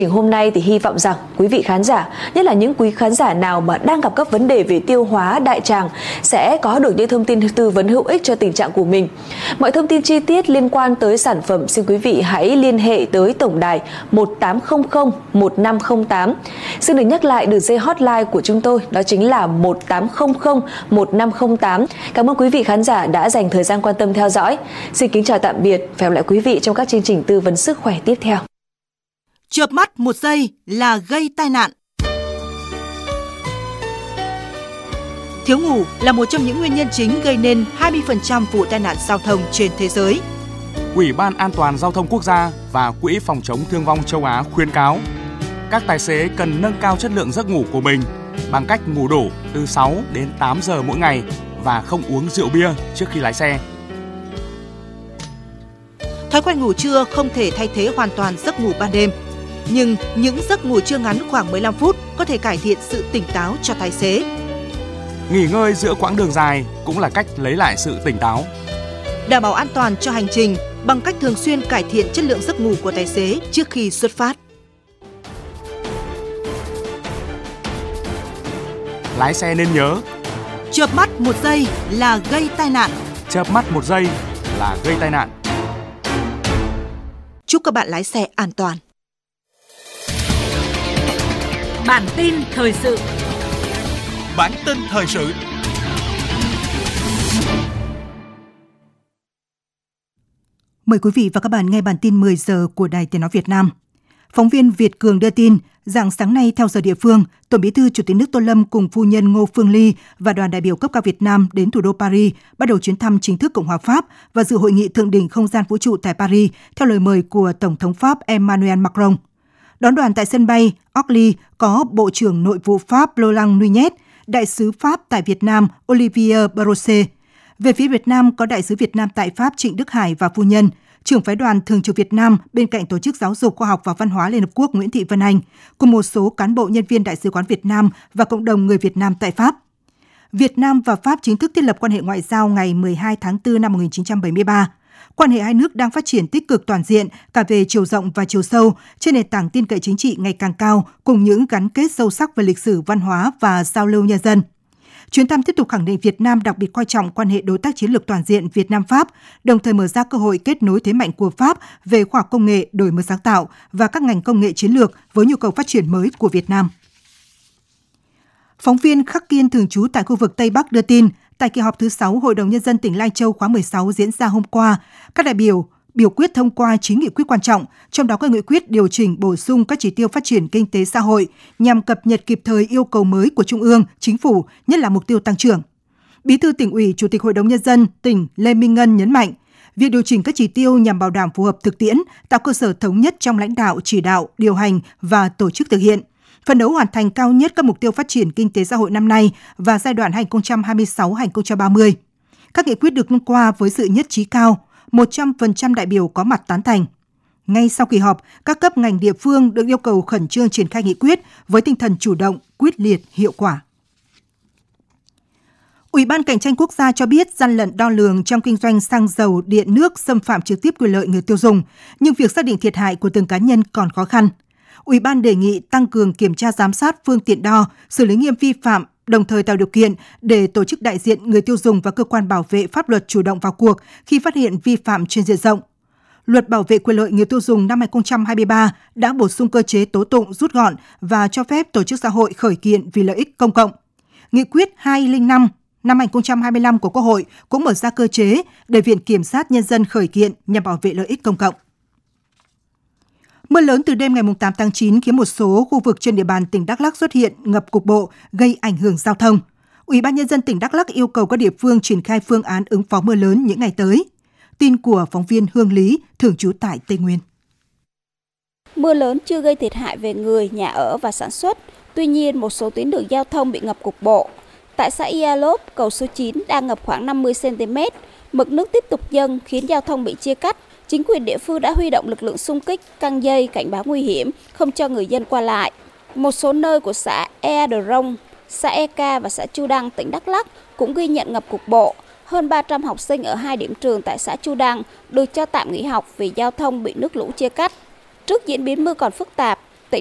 Hôm nay thì hy vọng rằng quý vị khán giả, nhất là những quý khán giả nào mà đang gặp các vấn đề về tiêu hóa, đại tràng sẽ có được những thông tin tư vấn hữu ích cho tình trạng của mình. Mọi thông tin chi tiết liên quan tới sản phẩm xin quý vị hãy liên hệ tới tổng đài 1800 1508. Xin được nhắc lại đường dây hotline của chúng tôi, đó chính là 1800 1508. Cảm ơn quý vị khán giả đã dành thời gian quan tâm theo dõi. Xin kính chào tạm biệt và hẹn gặp lại quý vị trong các chương trình tư vấn sức khỏe tiếp theo. Chợp mắt một giây là gây tai nạn. Thiếu ngủ là một trong những nguyên nhân chính gây nên 20% vụ tai nạn giao thông trên thế giới. Ủy ban An toàn Giao thông Quốc gia và Quỹ phòng chống thương vong châu Á khuyến cáo các tài xế cần nâng cao chất lượng giấc ngủ của mình bằng cách ngủ đủ từ 6 đến 8 giờ mỗi ngày và không uống rượu bia trước khi lái xe. Thói quen ngủ trưa không thể thay thế hoàn toàn giấc ngủ ban đêm. Nhưng những giấc ngủ trưa ngắn khoảng 15 phút có thể cải thiện sự tỉnh táo cho tài xế. Nghỉ ngơi giữa quãng đường dài cũng là cách lấy lại sự tỉnh táo. Đảm bảo an toàn cho hành trình bằng cách thường xuyên cải thiện chất lượng giấc ngủ của tài xế trước khi xuất phát. Lái xe nên nhớ, chợp mắt một giây là gây tai nạn. Chợp mắt một giây là gây tai nạn. Chúc các bạn lái xe an toàn. Bản tin thời sự. Bản tin thời sự. Mời quý vị và các bạn nghe bản tin 10 giờ của Đài Tiếng nói Việt Nam. Phóng viên Việt Cường đưa tin, rạng sáng nay theo giờ địa phương, Tổng Bí thư Chủ tịch nước Tô Lâm cùng phu nhân Ngô Phương Ly và đoàn đại biểu cấp cao Việt Nam đến thủ đô Paris bắt đầu chuyến thăm chính thức Cộng hòa Pháp và dự hội nghị thượng đỉnh không gian vũ trụ tại Paris theo lời mời của Tổng thống Pháp Emmanuel Macron. Đón đoàn tại sân bay Orly có Bộ trưởng Nội vụ Pháp Laurent Nunez, Đại sứ Pháp tại Việt Nam Olivier Barrose. Về phía Việt Nam có Đại sứ Việt Nam tại Pháp Trịnh Đức Hải và phu nhân, trưởng phái đoàn thường trực Việt Nam bên cạnh Tổ chức Giáo dục Khoa học và Văn hóa Liên Hợp Quốc Nguyễn Thị Vân Anh, cùng một số cán bộ nhân viên Đại sứ quán Việt Nam và cộng đồng người Việt Nam tại Pháp. Việt Nam và Pháp chính thức thiết lập quan hệ ngoại giao ngày 12 tháng 4 năm 1973. Quan hệ hai nước đang phát triển tích cực toàn diện cả về chiều rộng và chiều sâu trên nền tảng tin cậy chính trị ngày càng cao cùng những gắn kết sâu sắc về lịch sử, văn hóa và giao lưu nhân dân. Chuyến thăm tiếp tục khẳng định Việt Nam đặc biệt coi trọng quan hệ đối tác chiến lược toàn diện Việt Nam-Pháp, đồng thời mở ra cơ hội kết nối thế mạnh của Pháp về khoa học công nghệ, đổi mới sáng tạo và các ngành công nghệ chiến lược với nhu cầu phát triển mới của Việt Nam. Phóng viên Khắc Kiên thường trú tại khu vực Tây Bắc đưa tin, tại kỳ họp thứ 6 Hội đồng Nhân dân tỉnh Lai Châu khóa 16 diễn ra hôm qua, các đại biểu biểu quyết thông qua 9 nghị quyết quan trọng, trong đó có nghị quyết điều chỉnh bổ sung các chỉ tiêu phát triển kinh tế xã hội nhằm cập nhật kịp thời yêu cầu mới của Trung ương, Chính phủ, nhất là mục tiêu tăng trưởng. Bí thư Tỉnh ủy, Chủ tịch Hội đồng Nhân dân tỉnh Lê Minh Ngân nhấn mạnh, việc điều chỉnh các chỉ tiêu nhằm bảo đảm phù hợp thực tiễn, tạo cơ sở thống nhất trong lãnh đạo, chỉ đạo, điều hành và tổ chức thực hiện. Phấn đấu hoàn thành cao nhất các mục tiêu phát triển kinh tế xã hội năm nay và giai đoạn 2026-2030. Các nghị quyết được thông qua với sự nhất trí cao, 100% đại biểu có mặt tán thành. Ngay sau kỳ họp, các cấp ngành địa phương được yêu cầu khẩn trương triển khai nghị quyết với tinh thần chủ động, quyết liệt, hiệu quả. Ủy ban Cạnh tranh Quốc gia cho biết gian lận đo lường trong kinh doanh xăng dầu, điện nước xâm phạm trực tiếp quyền lợi người tiêu dùng, nhưng việc xác định thiệt hại của từng cá nhân còn khó khăn. Ủy ban đề nghị tăng cường kiểm tra giám sát phương tiện đo, xử lý nghiêm vi phạm, đồng thời tạo điều kiện để tổ chức đại diện người tiêu dùng và cơ quan bảo vệ pháp luật chủ động vào cuộc khi phát hiện vi phạm trên diện rộng. Luật bảo vệ quyền lợi người tiêu dùng năm 2023 đã bổ sung cơ chế tố tụng rút gọn và cho phép tổ chức xã hội khởi kiện vì lợi ích công cộng. Nghị quyết 205 năm 2025 của Quốc hội cũng mở ra cơ chế để Viện Kiểm sát Nhân dân khởi kiện nhằm bảo vệ lợi ích công cộng. Mưa lớn từ đêm ngày 8 tháng 9 khiến một số khu vực trên địa bàn tỉnh Đắk Lắk xuất hiện ngập cục bộ, gây ảnh hưởng giao thông. Ủy ban Nhân dân tỉnh Đắk Lắk yêu cầu các địa phương triển khai phương án ứng phó mưa lớn những ngày tới. Tin của phóng viên Hương Lý, thường trú tại Tây Nguyên. Mưa lớn chưa gây thiệt hại về người, nhà ở và sản xuất. Tuy nhiên, một số tuyến đường giao thông bị ngập cục bộ. Tại xã Ia Lốp, cầu số 9 đang ngập khoảng 50 cm. Mực nước tiếp tục dâng khiến giao thông bị chia cắt. Chính quyền địa phương đã huy động lực lượng xung kích, căng dây, cảnh báo nguy hiểm, không cho người dân qua lại. Một số nơi của xã Ea Đờ Rông, xã Eka và xã Chu Đăng, tỉnh Đắk Lắk cũng ghi nhận ngập cục bộ. Hơn 300 học sinh ở 2 điểm trường tại xã Chu Đăng được cho tạm nghỉ học vì giao thông bị nước lũ chia cắt. Trước diễn biến mưa còn phức tạp,